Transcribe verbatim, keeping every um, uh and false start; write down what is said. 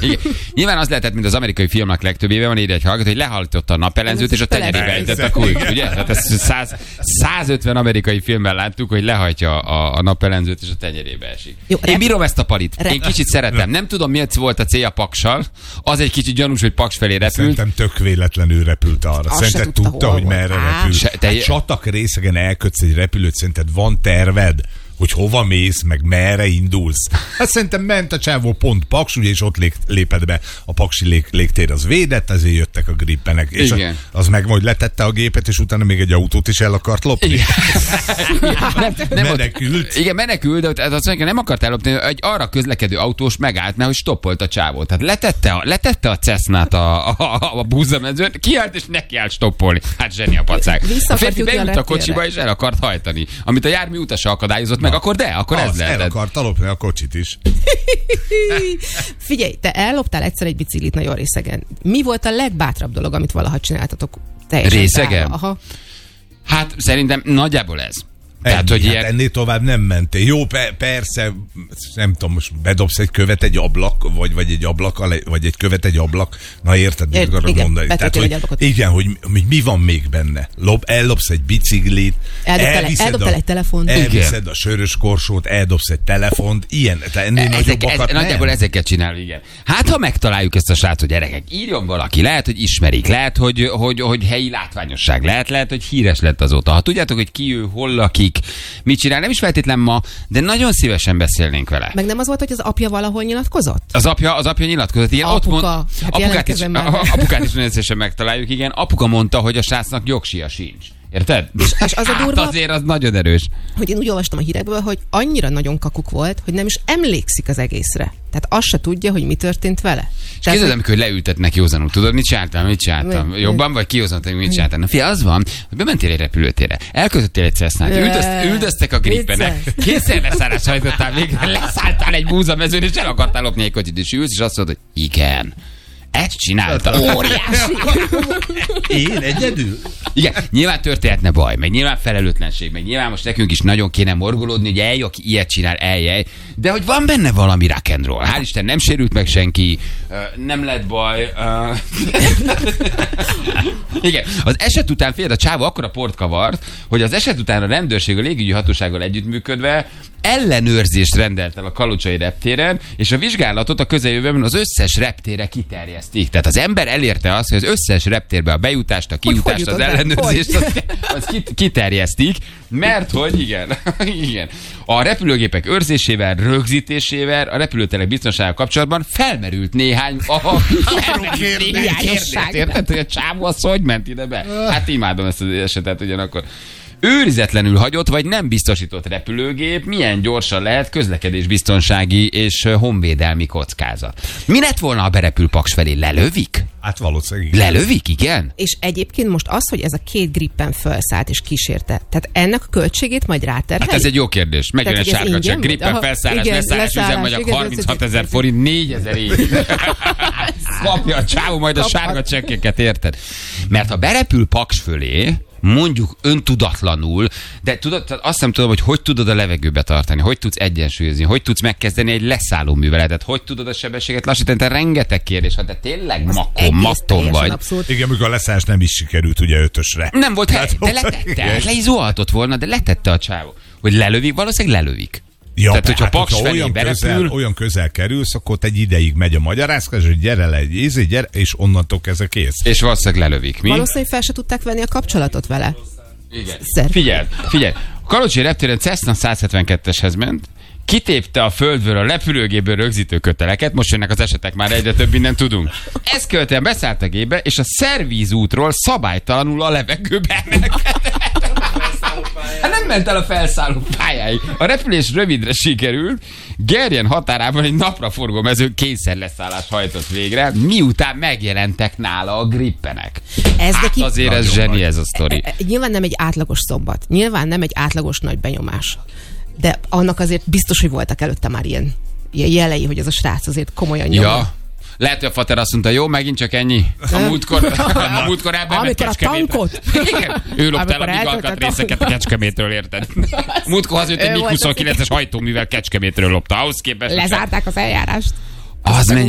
Nyilván az lehetett, mint az amerikai filmek legtöbbében van írja egy hallgató, hogy lehajtotta a napellenzőt, és a tenyerébe ejtett a kulyt, ugye? Tehát ezt száz, százötven amerikai filmben láttuk, hogy lehajtja a, a napellenzőt, és a tenyerébe esik. Jó, Én bírom ezt a palit. Rep- Én kicsit szeretem. Nem tudom, miért volt a célja Paksal. Az egy kicsit gyanús, hogy Paks felé repült. Szerintem tök véletlenül repült arra. Szerinted tudta, tudta hogy merre repül. Se, te... hát csatak részegen elkötsz egy repülőt, szerinted van terved, hogy hova mész, meg merre indulsz. Hát szerintem ment a csávó pont Paks, ugye, és ott lé, lépett be a paksi lég, légtér, az védett, ezért jöttek a grippenek. És a, az meg majd letette a gépet, és utána még egy autót is el akart lopni. Igen. nem, nem menekült. Ott, igen, menekült, de azt mondja, nem akart ellopni, egy arra közlekedő autós megállt, mert hogy stoppolt a csávó. Tehát letette a, letette a Cessnát a, a, a, a búzamezőn, kiállt, és neki állt stoppolni. Hát zseni a pacák. A férfi beült a kocsiba, és el akart hajtani. Amit a jármű utasa akadályozott meg, akkor de, akkor az, ez lehetett. El akart lopni a kocsit is. Figyelj, te elloptál egyszer egy biciklit nagyon részegen. Mi volt a legbátrabb dolog, amit valaha csináltatok? Részegen? Aha. Hát szerintem nagyjából ez. Tehát, hogy hát ilyen... ennél tovább nem mentél. Jó, pe- persze, nem tudom, most bedobsz egy követ egy ablak, vagy, vagy egy ablak, vagy egy követ egy ablak, na érted, mit Ért, akarok mondani. Tehát, hogy, igen, hogy, hogy mi van még benne. Lob, ellopsz egy biciklit, eldobtál egy telefont. Elviszed a sörös korsót, eldobsz egy telefont, ilyen, tehát ennél Ezek, nagyobbakat ez, nem. Nagyjából ezeket csinál, igen. Hát, ha megtaláljuk ezt a srácot, gyerekek, írjon valaki, lehet, hogy ismerik, lehet, hogy, hogy, hogy helyi látványosság, lehet, lehet, hogy híres lett azóta. Ha tudjátok, hogy ki ő, hol lakik, mit csinál, nem is feltétlen ma, de nagyon szívesen beszélnénk vele. Meg nem az volt, hogy az apja valahol nyilatkozott? Az apja, az apja nyilatkozott, igen. Apuka. Ott mond, hát apukát, is, a, apukát is nagyon szívesen megtaláljuk, igen. Apuka mondta, hogy a srácnak jogsia sincs. Érted? És, és az a durva, hát azért az nagyon erős. Hogy én úgy olvastam a hírekből, hogy annyira nagyon kakuk volt, hogy nem is emlékszik az egészre. Tehát azt se tudja, hogy mi történt vele. És képzeld, amikor leültetnek józanul, tudod, mit csináltam, mit csináltam? Mi? Jobban vagy kihozatom, mit csináltam? Na fia, az van, hogy bementél egy repülőtérre, elkötöttél egy Cessnát, üldözt, üldöztek a grippenek, kétszer leszállás hajtottál végre, leszálltál egy búzamezőn, és el akartál lopni egy kocsit, és ülsz, és azt mondod, hogy igen. Ezt csináltam. Óriási. Én egyedül? Igen, nyilván történhetne baj, meg nyilván felelőtlenség, meg nyilván most nekünk is nagyon kéne morgolódni, hogy eljj, aki ilyet csinál, eljj. De hogy van benne valami rock and roll. Hál' Isten, nem sérült meg senki, nem lett baj. Igen, az eset után, fél, a csávó akkora port kavart, hogy az eset után a rendőrség a légügyi hatósággal együttműködve ellenőrzést rendelt el a kalocsai reptéren, és a vizsgálatot a közeljövőben az összes reptére kiterjesztik. Tehát az ember elérte azt, hogy az összes reptérbe a bejutást, a kijutást, az ellenőrzést az, az kiterjesztik, mert hogy igen, igen, a repülőgépek őrzésével, rögzítésével, a repülőterek biztonságával kapcsolatban felmerült néhány a hiányosság. Érted, hogy a csávó az hogy ment ide be? Hát imádom ezt az esetet ugyanakkor. Őrizetlenül hagyott, vagy nem biztosított repülőgép milyen gyorsan lehet közlekedésbiztonsági és honvédelmi kockázat. Mi lett volna, ha berepül Paks felé? Lelövik? Hát valószínűleg. Lelövik, igen? És egyébként most az, hogy ez a két grippen felszállt és kísérte, tehát ennek a költségét majd ráterheli? Hát ez egy jó kérdés. Megjön egy sárga csekk, grippen felszállás, leszállás, üzemmanyag harminchat ezer forint, négyezer év. Kapja a csávó majd a sárga csekkeket, érted? Mert ha berepül Paks fölé, mondjuk öntudatlanul, de tudod, azt nem tudom, hogy hogy tudod a levegőbe tartani, hogy tudsz egyensúlyozni, hogy tudsz megkezdeni egy leszálló műveletet, hogy tudod a sebességet lassítani, te rengeteg kérdés, ha te tényleg makon, matton vagy. Abszolút. Igen, amikor a leszállás nem is sikerült ugye ötösre. Nem volt hely, de letette, le is zuhaltott volna, de letette a csávó. Hogy lelövik, valószínűleg lelövik. Ja, tehát, hogyha hát, Paks felé olyan berepül... Közel, olyan közel kerülsz, akkor egy ideig megy a magyarázkodás, hogy gyere le egy ízi, gyere, és onnantól kezdve kész. És valószínűleg lelövik. Mi? Valószínűleg fel se tudták venni a kapcsolatot vele. Igen. Szer. Figyelj, figyelj. A Kalocsai reptéren Cessna száz hetvenketteshez ment, kitépte a földből a repülőgéből rögzítő köteleket, most jönnek az esetek, már egyre több mindent tudunk. Ezt követően beszállt a gépbe, és a szervízútról szabálytalanul a levegőbe emelkedett. Hát nem ment el a felszálló pályáig. A repülés rövidre sikerült, Gerjen határában egy napraforgó mezőn kényszer leszállás hajtott végre, miután megjelentek nála a grippenek. Ez hát neki... azért ez zseni ez a sztori. Nyilván nem egy átlagos szombat, nyilván nem egy átlagos nagy benyomás. De annak azért biztos, hogy voltak előtte már ilyen, ilyen jelei, hogy ez a srác azért komolyan nyomja. Ja. Lehet, hogy a fater azt mondta, jó, megint csak ennyi. A múltkor, a múltkor elbe Kecskemétről. Igen, ő lopta el a migalkat részeket a Kecskemétről, érted? Múltkor az jött egy MiG huszonkilences hajtóművel Kecskemétről lopta. Ahhoz képest... Lezárták az eljárást. Az